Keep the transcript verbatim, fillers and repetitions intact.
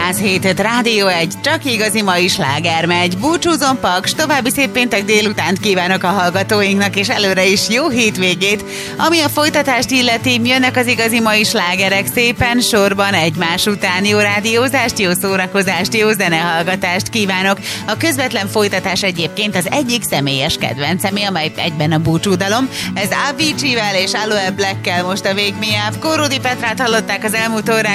százhét Rádió egy, csak igazi mai sláger megy. Búcsúzom, Paks, további szép péntek délutánt kívánok a hallgatóinknak, és előre is jó hétvégét. Ami a folytatást illeti, jönnek az igazi mai slágerek szépen sorban egymás után. Jó rádiózást, jó szórakozást, jó zenehallgatást kívánok. A közvetlen folytatás egyébként az egyik személyes kedvencemé, amely egyben a búcsúdalom. Ez Avicii-vel és Aloe Black-kel most a végmiáv. Kórodi Petrát hallották az elmúlt órák